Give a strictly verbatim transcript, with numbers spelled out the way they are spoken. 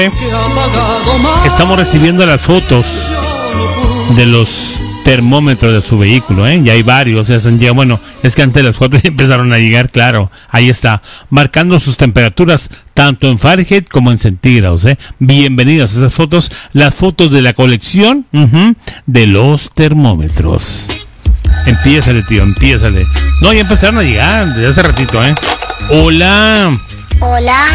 Estamos recibiendo las fotos de los termómetros de su vehículo, ¿eh? Ya hay varios, ya se han llegado. Bueno, es que antes las fotos empezaron a llegar, claro, ahí está, marcando sus temperaturas tanto en Fahrenheit como en centígrados, ¿eh? Bienvenidos a esas fotos, las fotos de la colección uh-huh, de los termómetros. Empiézale, tío, empiézale. No, ya empezaron a llegar desde hace ratito, ¿eh? Hola. Hola.